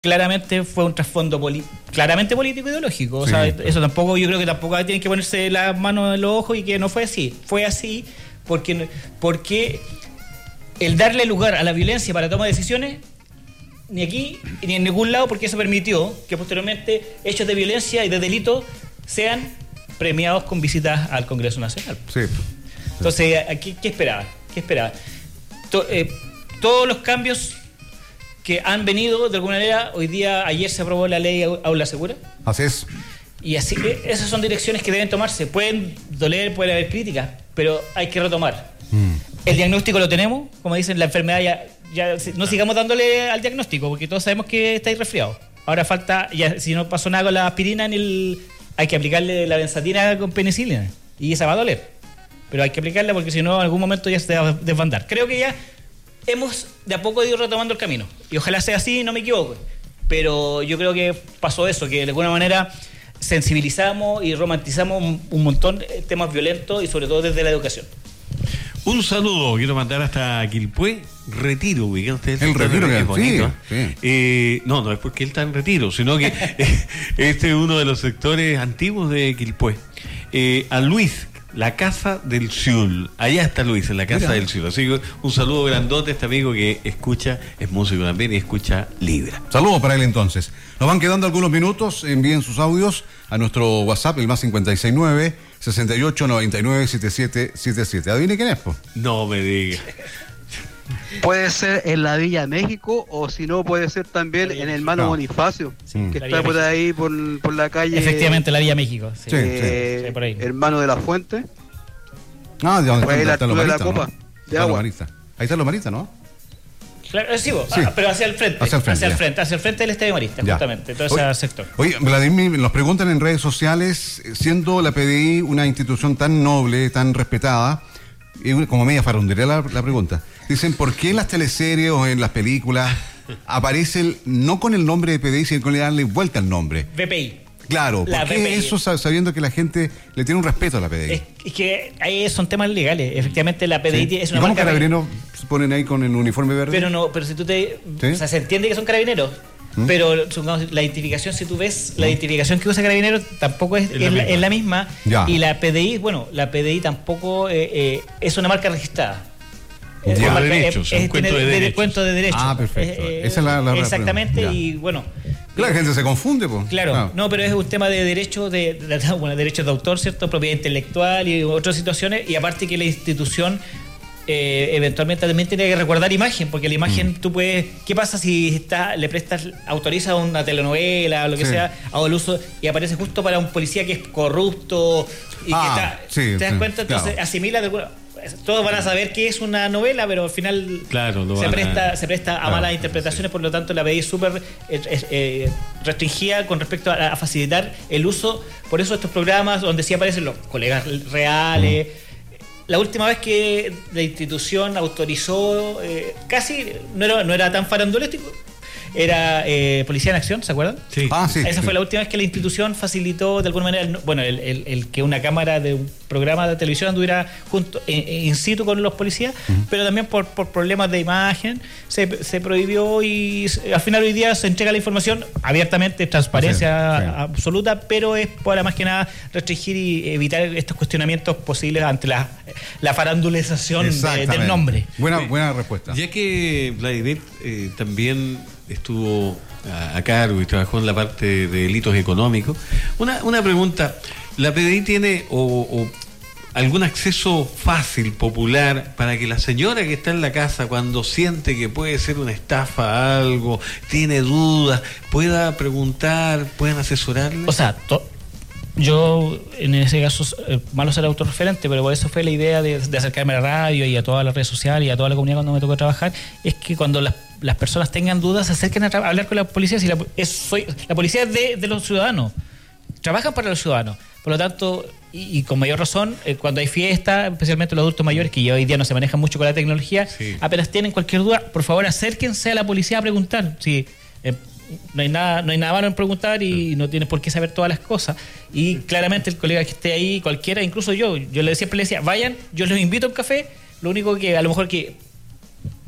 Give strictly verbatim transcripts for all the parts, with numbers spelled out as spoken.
claramente fue un trasfondo poli- claramente político ideológico. O sí, sea, eso tampoco, yo creo que tampoco tienen que ponerse las manos en los ojos y que no fue así. Fue así porque, porque el darle lugar a la violencia para toma de decisiones, ni aquí ni en ningún lado, porque eso permitió que posteriormente hechos de violencia y de delito sean premiados con visitas al Congreso Nacional. Sí. Entonces, ¿qué, qué esperaba? ¿Qué esperaba? To, eh, todos los cambios que han venido, de alguna manera, hoy día, ayer se aprobó la ley Aula Segura. Así es. Y así, esas son direcciones que deben tomarse. Pueden doler, puede haber críticas, pero hay que retomar. Mm. El diagnóstico lo tenemos, como dicen, la enfermedad ya, ya no sigamos dándole al diagnóstico, porque todos sabemos que estáis resfriados. Ahora falta, ya, si no pasó nada con la aspirina, en el, hay que aplicarle la benzatina con penicilina, y esa va a doler. Pero hay que aplicarla porque si no, en algún momento ya se va a desbandar. Creo que ya hemos de a poco ido retomando el camino. Y ojalá sea así, no me equivoco. Pero yo creo que pasó eso, que de alguna manera sensibilizamos y romantizamos un, un montón de temas violentos y sobre todo desde la educación. Un saludo, quiero mandar hasta Quilpué, Retiro, ubican ustedes. El Retiro, que es bonito. Sí, sí. Eh, no, no es porque él está en Retiro, sino que este es uno de los sectores antiguos de Quilpué. Eh, a Luis, la Casa del Ciul. Allá está Luis, en la Casa Mira. del Ciul. Así que un saludo grandote a este amigo que escucha, es músico también y escucha Libra. Saludos para él entonces. Nos van quedando algunos minutos, envíen sus audios a nuestro WhatsApp, el más cincuenta y seis nueve, sesenta y ocho, noventa y nueve, setenta y siete setenta y siete. ¿Adivine quién es, po? No me diga. Puede ser en la Villa México o si no puede ser también en el hermano no. Bonifacio, sí, que está por México. ahí por, por la calle. Efectivamente, la Villa México. Sí, eh, sí, sí, por ahí. Hermano de la Fuente. Ah, de donde está, está, está los de la Marita, copa ¿no? de agua. Ahí está los Marita, ¿no? Claro, sí, vos, sí. Ah, pero hacia el frente, hacia el frente, hacia el frente, hacia el frente del Estadio Marista, ya. Justamente, todo ese sector. Oye, Vladimir, nos preguntan en redes sociales, siendo la P D I una institución tan noble, tan respetada, como media farundería la, la pregunta, dicen, ¿por qué en las teleseries o en las películas aparece el, no con el nombre de P D I, sino con le darle vuelta al nombre? V P I. Claro, ¿por qué eso sabiendo que la gente le tiene un respeto a la P D I? Es, es que ahí son temas legales. Efectivamente, la P D I sí. es una ¿Y cómo marca. Carabineros se ponen ahí con el uniforme verde? Pero no, pero si tú te. ¿Sí? O sea, se entiende que son carabineros. ¿Mm? Pero supongamos, la identificación, si tú ves, ¿Mm? la identificación que usa Carabineros tampoco es, es, la, es, la, es la misma. Ya. Y la P D I, bueno, la P D I tampoco eh, eh, es una marca registrada. Es de derechos, es, un cuento de, de derechos. Cuento de derechos. Ah, perfecto. Eh, Esa es la, la exactamente, ya. Y bueno. Claro, la gente se confunde, pues. Claro, no. no, pero es un tema de derechos de, de, de bueno, derechos de autor, ¿cierto? Propiedad intelectual y otras situaciones, y aparte que la institución eh, eventualmente también tiene que resguardar imagen, porque la imagen mm. tú puedes, ¿qué pasa si está, le prestas, autorizas una telenovela o lo que sí. sea, o el uso, y aparece justo para un policía que es corrupto y ah, que está, sí, ¿te das sí, cuenta? Entonces claro. asimila de alguna. Todos van a saber qué es una novela, pero al final claro, se, presta, a... se presta a claro, malas interpretaciones, sí. Por lo tanto la P D I es súper eh, eh, restringida con respecto a, a facilitar el uso. Por eso estos programas donde sí aparecen los colegas reales. Mm. La última vez que la institución autorizó, eh, casi no era, no era tan farandulístico, era eh, Policía en Acción, ¿se acuerdan? Sí. Ah, sí. Esa sí. fue la última vez que la institución facilitó de alguna manera, el, bueno, el, el, el que una cámara de un programa de televisión anduviera junto, in, in situ con los policías, uh-huh. Pero también por, por problemas de imagen se, se prohibió y al final hoy día se entrega la información abiertamente, transparencia sí, sí. absoluta, pero es para más que nada restringir y evitar estos cuestionamientos posibles ante la, la farandulización de, del nombre. Buena, buena respuesta. Ya que Vladimir eh, también estuvo a, a cargo y trabajó en la parte de delitos económicos. Una, una pregunta, ¿la P D I tiene o, o algún acceso fácil, popular, para que la señora que está en la casa, cuando siente que puede ser una estafa, algo, tiene dudas, pueda preguntar, puedan asesorarle? O sea, to- yo en ese caso, eh, malo ser autorreferente, pero por eso fue la idea de, de acercarme a la radio y a todas las redes sociales y a toda la comunidad cuando me tocó trabajar, es que cuando las, las personas tengan dudas se acerquen a, tra- a hablar con la policía. Si la, es, soy, la policía es de, de los ciudadanos, trabajan para los ciudadanos, por lo tanto, y, y con mayor razón, eh, cuando hay fiestas, especialmente los adultos mayores, que ya hoy día no se manejan mucho con la tecnología, sí. Apenas tienen cualquier duda, por favor acérquense a la policía a preguntar. Si, eh, No hay nada, no hay nada malo en preguntar y no tienes por qué saber todas las cosas. Y claramente el colega que esté ahí, cualquiera, incluso yo, yo le siempre le decía, vayan, yo los invito a un café, lo único que a lo mejor que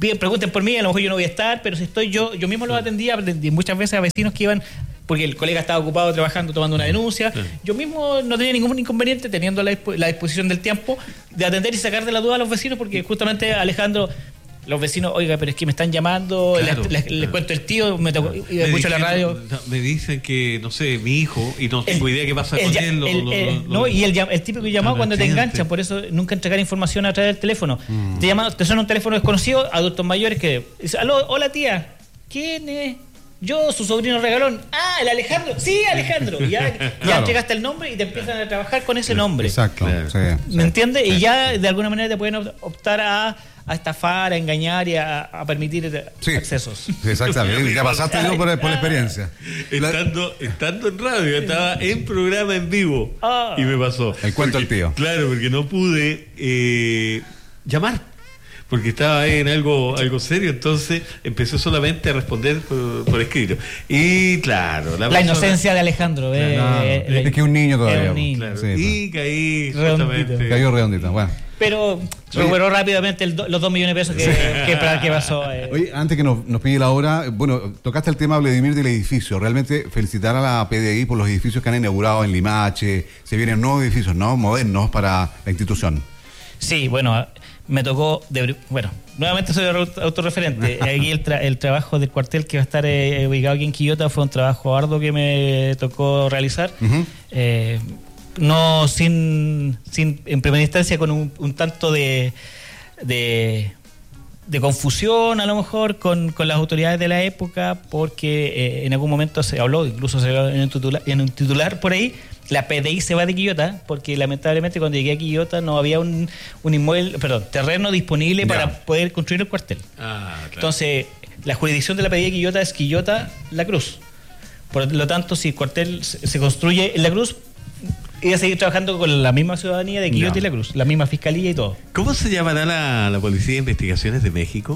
bien, pregunten por mí, a lo mejor yo no voy a estar, pero si estoy yo, yo mismo los atendía muchas veces a vecinos que iban, porque el colega estaba ocupado trabajando, tomando una denuncia. Sí. Yo mismo no tenía ningún inconveniente, teniendo la, la disposición del tiempo, de atender y sacar de la duda a los vecinos, porque justamente Alejandro... Los vecinos, oiga, pero es que me están llamando, claro, les, les, claro. les cuento el tío, me tocó, y me escucho la radio. Me dicen que, no sé, mi hijo, y no tengo el, idea qué pasa el, con el, él. Lo, el, lo, el, lo, no, y el, el típico llamado cuando te enganchan, por eso nunca entregar información a través del teléfono. Mm. Te llaman, te suena un teléfono desconocido, adultos mayores que dicen, aló, hola tía, ¿quién es? Yo, su sobrino regalón. Ah, el Alejandro. Sí, Alejandro. Y ya, ya claro. llegaste el nombre y te empiezan a trabajar con ese nombre. Exacto. Claro. Sí, ¿Me sí, entiendes? Sí. Y ya de alguna manera te pueden optar a, a estafar, a engañar y a, a permitir sí. accesos. Sí, exactamente. Ya pasaste yo por, por la experiencia. Estando, estando en radio, estaba en programa en vivo. Ah. Y me pasó. El cuento del tío. Claro, porque no pude eh, llamar. Porque estaba ahí en algo algo serio, entonces empecé solamente a responder por, por escrito. Y claro, la, la persona, inocencia de Alejandro. Eh, no, eh, es que es un niño todavía. Un niño. Claro. Sí, y caí justamente. Cayó redondito, bueno. Pero recuperó rápidamente el do, los dos millones de pesos que, que, que pasó. Eh. Oye, antes que nos, nos pille la hora, bueno, tocaste el tema, Vladimir, del edificio. Realmente felicitar a la P D I por los edificios que han inaugurado en Limache. Se vienen nuevos edificios, ¿no? Modernos para la institución. Sí, bueno, me tocó, de, bueno, nuevamente soy autorreferente. Aquí el, tra el trabajo del cuartel que va a estar eh, ubicado aquí en Quillota fue un trabajo arduo que me tocó realizar. Uh-huh. eh, no sin, sin, en primera instancia, con un, un tanto de, de, de confusión, a lo mejor, con, con las autoridades de la época, porque eh, en algún momento se habló, incluso se habló en un titular, en un titular por ahí. La P D I se va de Quillota porque lamentablemente cuando llegué a Quillota no había un, un inmueble, perdón, terreno disponible para yeah. poder construir el cuartel. Ah, claro. Entonces, la jurisdicción de la P D I de Quillota es Quillota La Cruz. Por lo tanto, si el cuartel se, se construye en La Cruz, iba a seguir trabajando con la misma ciudadanía de Quillota no. y La Cruz, la misma fiscalía y todo. ¿Cómo se llamará la, la Policía de Investigaciones de México?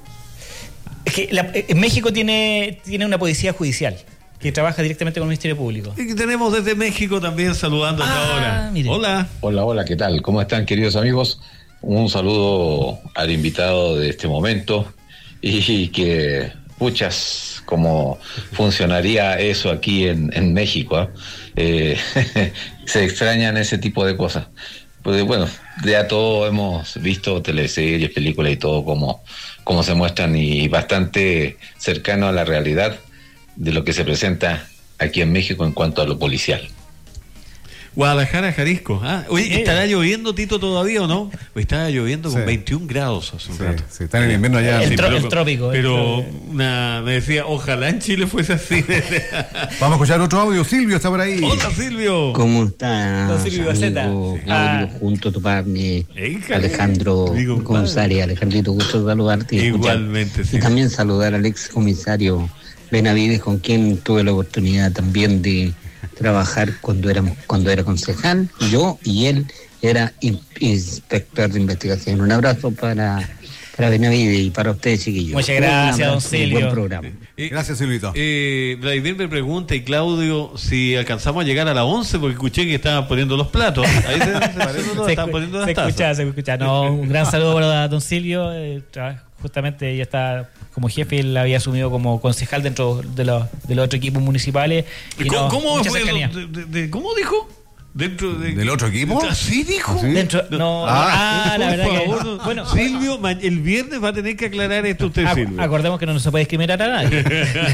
Es que la, en México tiene, tiene una policía judicial que trabaja directamente con el Ministerio Público. Y que tenemos desde México también saludando ah, ahora. Mire. Hola. Hola, hola, ¿qué tal? ¿Cómo están, queridos amigos? Un saludo al invitado de este momento y que, puchas, cómo funcionaría eso aquí en, en México. ¿eh? Eh, se extrañan ese tipo de cosas. Pues bueno, ya todos hemos visto teleseries, películas y todo como, como se muestran y bastante cercano a la realidad de lo que se presenta aquí en México en cuanto a lo policial. Guadalajara, Jalisco. Ah, oye, ¿estará lloviendo, Tito, todavía o no? Pues estaba lloviendo con sí. veintiún grados hace un sí, rato. Sí, está en el invierno allá. El, sí, tro pero, el trópico. Pero el una, me decía, ojalá en Chile fuese así. Vamos a escuchar otro audio. Silvio está por ahí. Hola, Silvio. ¿Cómo estás, Don Silvio amigo Claudio, ah. junto a tu partner Alejandro González? Alejandrito, gusto saludarte. Y igualmente, sí. Y también saludar al ex comisario Benavides, con quien tuve la oportunidad también de trabajar cuando éramos cuando era concejal, yo y él era in, inspector de investigación. Un abrazo para, para Benavides y para ustedes, chiquillos. Muchas gracias, don Silvio. Buen programa. Eh, gracias, Silvito. Eh, Vladimir me pregunta, y Claudio, si alcanzamos a llegar a las once, porque escuché que estaban poniendo los platos. Ahí se, se, todo, se, estaban poniendo las se tazas. escucha, se escucha. No, un gran saludo para don Silvio. Eh, justamente ella está como jefe, él había asumido como concejal dentro de los, de los otros equipos municipales. Y ¿Cómo, no, ¿cómo, fue de, de, de, ¿Cómo dijo? ¿Dentro de, ¿Del otro equipo? ¿Así dijo? ¿Sí? Dentro, no, ah, ah la verdad favor, que... No. Bueno, Silvio, el viernes va a tener que aclarar esto usted, ac Silvio. Acordemos que no se puede discriminar a nadie.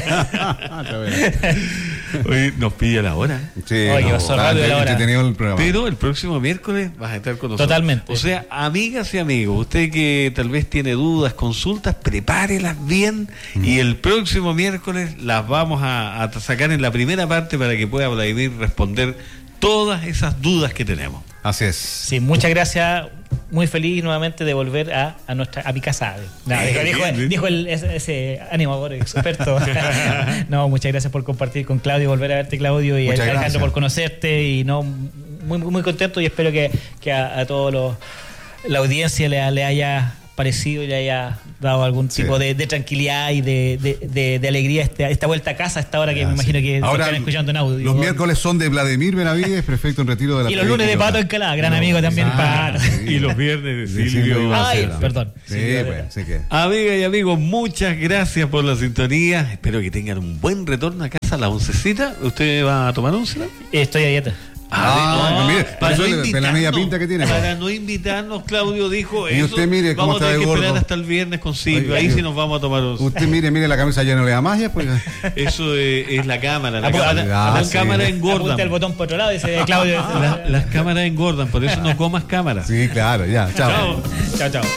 Oye, nos pilla la hora. Sí, Oye, no, pasó rápido la hora. El Pero el próximo miércoles vas a estar con nosotros. Totalmente. O sea, amigas y amigos, usted que tal vez tiene dudas, consultas, prepárelas bien mm. y el próximo miércoles las vamos a, a sacar en la primera parte para que pueda Vladimir responder todas esas dudas que tenemos. Así es. Sí, muchas gracias. Muy feliz nuevamente de volver a, a nuestra a mi casa. No, dijo, dijo, dijo el, ese, ese animador experto. No, muchas gracias por compartir con Claudio, volver a verte, Claudio, y muchas Alejandro gracias. Por conocerte, y no muy muy contento, y espero que, que a, a todos los la audiencia le, le haya parecido y le haya dado algún tipo sí. de, de tranquilidad y de, de, de, de alegría esta, esta vuelta a casa, esta hora que ah, me imagino que ahora, están escuchando en audio. Los miércoles son de Vladimir Benavides, prefecto en retiro de la y los lunes de Pato Encalada, gran no, amigo también ah, Pato. Sí. Y los viernes de Silvio. Ay, perdón. Sí, sí, bueno, sí que... Amigas y amigos, muchas gracias por la sintonía. Espero que tengan un buen retorno a casa a la oncecita. ¿Usted va a tomar once? Estoy a dieta. Ah, ah no, mire, para, no invitarnos, la media pinta que tiene. Para no invitarnos, Claudio dijo y eso. Usted mire cómo vamos a tener que gordo. esperar hasta el viernes con Silvio. Ahí sí nos vamos a tomar once. Usted mire, mire la camisa ya no le da magia, pues. Eso es, es la cámara. La Apu cámara, ah, las sí. cámaras engordan. Apunte el botón por otro lado, dice Claudio. La, las cámaras engordan, por eso no comas cámaras. Sí, claro, ya. Chao. Chao, chao.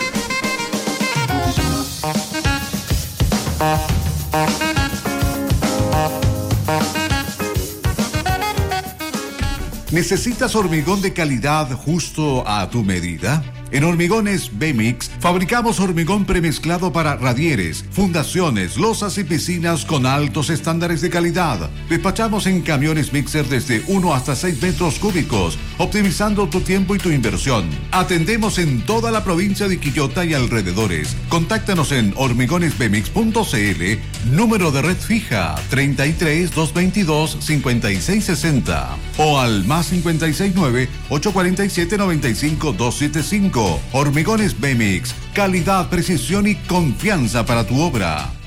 ¿Necesitas hormigón de calidad justo a tu medida? En Hormigones B-Mix fabricamos hormigón premezclado para radieres, fundaciones, losas y piscinas con altos estándares de calidad. Despachamos en camiones mixer desde uno hasta seis metros cúbicos, optimizando tu tiempo y tu inversión. Atendemos en toda la provincia de Quillota y alrededores. Contáctanos en hormigones b mix punto c l, número de red fija treinta y tres, doscientos veintidós, cincuenta y seis sesenta o al más cincuenta y seis nueve, ochocientos cuarenta y siete, noventa y cinco, doscientos setenta y cinco. Hormigones B-Mix, calidad, precisión y confianza para tu obra.